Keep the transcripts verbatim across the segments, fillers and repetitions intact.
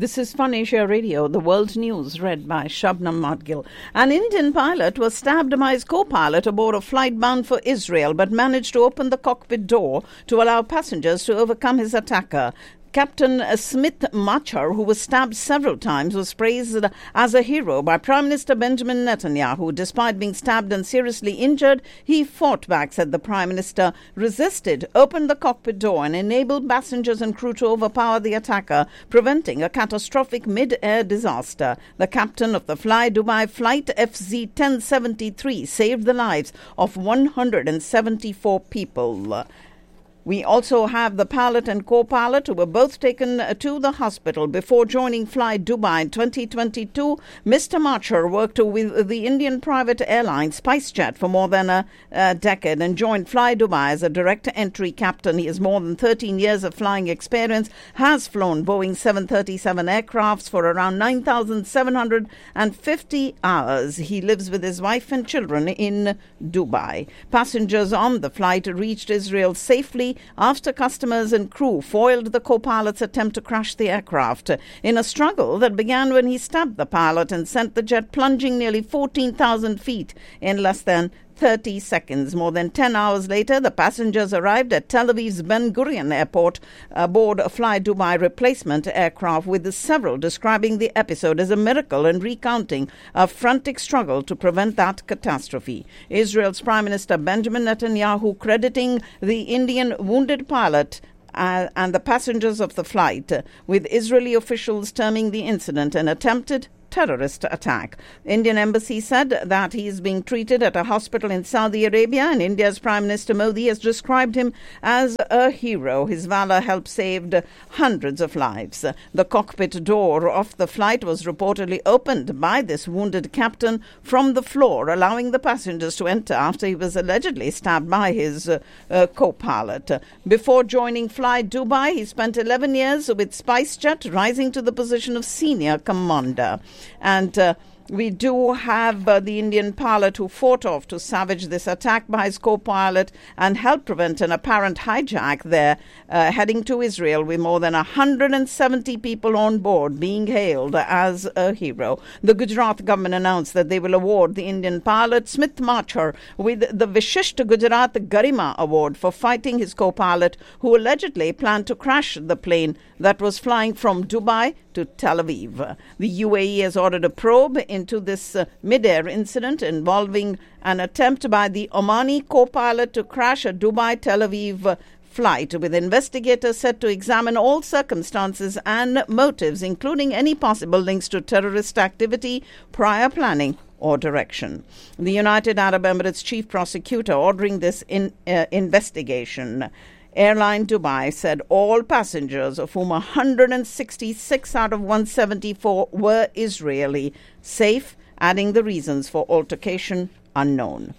This is Fun Asia Radio, the world news read by Shabnam Madgil. An Indian pilot was stabbed by his co-pilot aboard a flight bound for Israel, but managed to open the cockpit door to allow passengers to overcome his attacker. Captain Smith Machar, who was stabbed several times, was praised as a hero by Prime Minister Benjamin Netanyahu. Despite being stabbed and seriously injured, he fought back, said the Prime Minister, resisted, opened the cockpit door and enabled passengers and crew to overpower the attacker, preventing a catastrophic mid-air disaster. The captain of the Fly Dubai flight F Z ten seventy-three saved the lives of one hundred seventy-four people. We also have the pilot and co-pilot who were both taken to the hospital before joining Fly Dubai in twenty twenty-two. Mister Machar worked with the Indian private airline SpiceJet for more than a, a decade and joined Fly Dubai as a direct entry captain. He has more than thirteen years of flying experience, has flown Boeing seven thirty-seven aircrafts for around nine thousand seven hundred fifty hours. He lives with his wife and children in Dubai. Passengers on the flight reached Israel safely after customers and crew foiled the co-pilot's attempt to crash the aircraft in a struggle that began when he stabbed the pilot and sent the jet plunging nearly fourteen thousand feet in less than thirty seconds. More than ten hours later, the passengers arrived at Tel Aviv's Ben Gurion Airport aboard a Fly Dubai replacement aircraft, with several describing the episode as a miracle and recounting a frantic struggle to prevent that catastrophe. Israel's Prime Minister Benjamin Netanyahu crediting the Indian wounded pilot uh, and the passengers of the flight, uh, with Israeli officials terming the incident an attempted terrorist attack. Indian embassy said that he is being treated at a hospital in Saudi Arabia, and India's Prime Minister Modi has described him as a hero. His valor helped save hundreds of lives. The cockpit door of the flight was reportedly opened by this wounded captain from the floor, allowing the passengers to enter after he was allegedly stabbed by his uh, uh, co-pilot. Before joining Fly Dubai, he spent eleven years with SpiceJet, rising to the position of senior commander. And uh, we do have uh, the Indian pilot who fought off to salvage this attack by his co-pilot and help prevent an apparent hijack there, uh, heading to Israel with more than one hundred seventy people on board, being hailed as a hero. The Gujarat government announced that they will award the Indian pilot Smith Machar with the Vishisht Gujarat Garima Award for fighting his co-pilot, who allegedly planned to crash the plane that was flying from Dubai to Tel Aviv. The U A E has ordered a probe into this uh, mid-air incident involving an attempt by the Omani co-pilot to crash a Dubai-Tel Aviv uh, flight, with investigators set to examine all circumstances and motives, including any possible links to terrorist activity, prior planning or direction. The United Arab Emirates chief prosecutor ordering this in, uh, investigation. Airline Dubai said all passengers, of whom one hundred sixty-six out of one hundred seventy-four were Israeli, safe, adding the reasons for altercation unknown.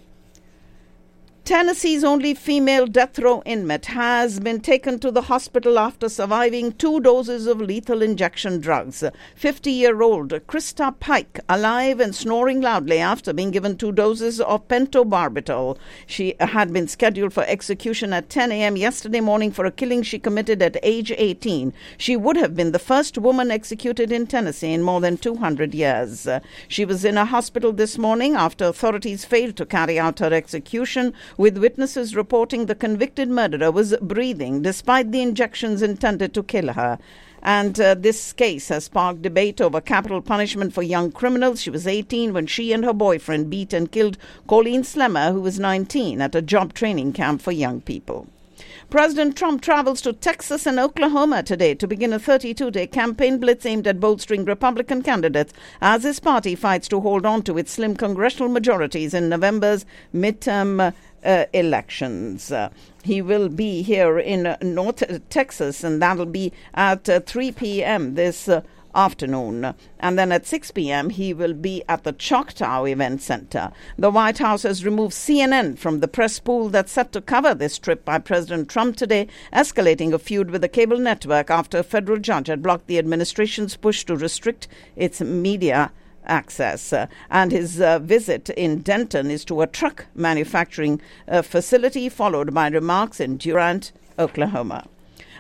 Tennessee's only female death row inmate has been taken to the hospital after surviving two doses of lethal injection drugs. fifty-year-old Krista Pike, alive and snoring loudly after being given two doses of pentobarbital. She had been scheduled for execution at ten a.m. yesterday morning for a killing she committed at age eighteen. She would have been the first woman executed in Tennessee in more than two hundred years. She was in a hospital this morning after authorities failed to carry out her execution, with witnesses reporting the convicted murderer was breathing despite the injections intended to kill her. And uh, this case has sparked debate over capital punishment for young criminals. She was eighteen when she and her boyfriend beat and killed Colleen Slemmer, who was nineteen, at a job training camp for young people. President Trump travels to Texas and Oklahoma today to begin a thirty-two-day campaign blitz aimed at bolstering Republican candidates as his party fights to hold on to its slim congressional majorities in November's midterm uh, elections. Uh, he will be here in uh, North Texas, and that'll be at uh, three p.m. this uh, afternoon. And then at six p.m. he will be at the Choctaw Event Center. The White House has removed C N N from the press pool that's set to cover this trip by President Trump today, escalating a feud with the cable network after a federal judge had blocked the administration's push to restrict its media access. Uh, and his uh, visit in Denton is to a truck manufacturing uh, facility, followed by remarks in Durant, Oklahoma.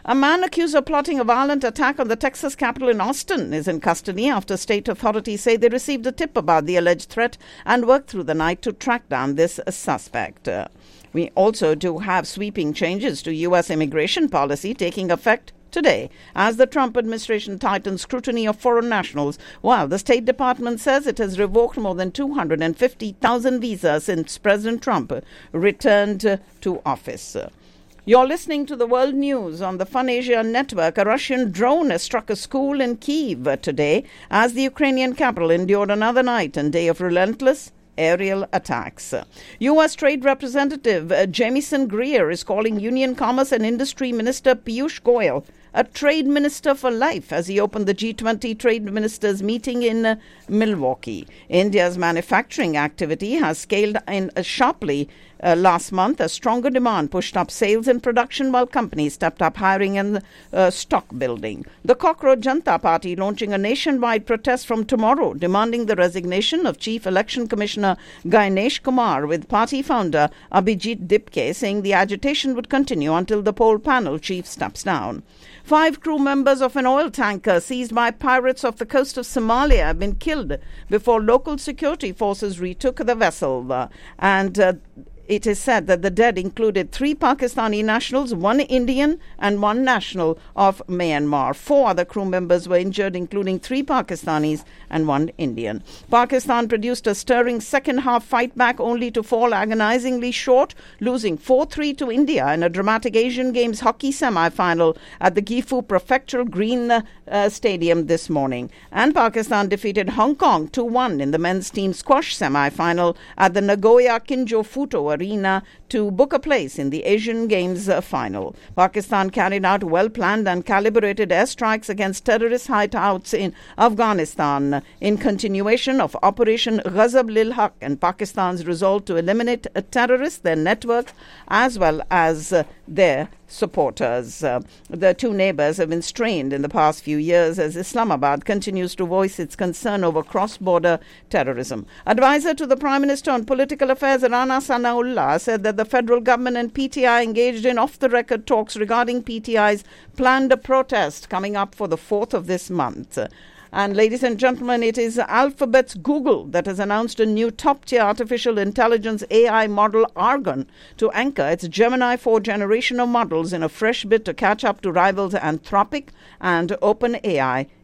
A man accused of plotting a violent attack on the Texas Capitol in Austin is in custody after state authorities say they received a tip about the alleged threat and worked through the night to track down this suspect. Uh, we also do have sweeping changes to U S immigration policy taking effect today as the Trump administration tightens scrutiny of foreign nationals, while the State Department says it has revoked more than two hundred fifty thousand visas since President Trump returned to office. You're listening to the World News on the Fun Asia Network. A Russian drone has struck a school in Kyiv today as the Ukrainian capital endured another night and day of relentless aerial attacks. U S Trade Representative uh, Jamieson Greer is calling Union Commerce and Industry Minister Piyush Goyal a trade minister for life as he opened the G twenty trade ministers meeting in uh, Milwaukee. India's manufacturing activity has scaled in uh, sharply uh, last month as stronger demand pushed up sales and production while companies stepped up hiring and uh, stock building. The Cockroach Janata Party launching a nationwide protest from tomorrow demanding the resignation of Chief Election Commissioner Gainesh Kumar, with party founder Abhijit Dipke saying the agitation would continue until the poll panel chief steps down. Five crew members of an oil tanker seized by pirates off the coast of Somalia have been killed before local security forces retook the vessel. Uh, and uh, it is said that the dead included three Pakistani nationals, one Indian and one national of Myanmar. Four other crew members were injured, including three Pakistanis and one Indian. Pakistan produced a stirring second-half fight back only to fall agonizingly short, losing four three to India in a dramatic Asian Games hockey semi-final at the Gifu Prefectural Green uh, Stadium this morning. And Pakistan defeated Hong Kong two one in the men's team squash semi-final at the Nagoya Kinjo Futo Arena to book a place in the Asian Games uh, final. Pakistan carried out well-planned and calibrated airstrikes against terrorist hideouts in Afghanistan in continuation of Operation Ghazab Lil Haq and Pakistan's resolve to eliminate uh, terrorists, their networks, as well as uh, their supporters. Uh, the two neighbors have been strained in the past few years as Islamabad continues to voice its concern over cross-border terrorism. Advisor to the Prime Minister on Political Affairs, Rana Sanaullah, said that the federal government and P T I engaged in off-the-record talks regarding P T I's planned protest coming up for the fourth of this month. And ladies and gentlemen, it is Alphabet's Google that has announced a new top-tier artificial intelligence A I model, Argon, to anchor its Gemini four generation of models in a fresh bid to catch up to rivals Anthropic and OpenAI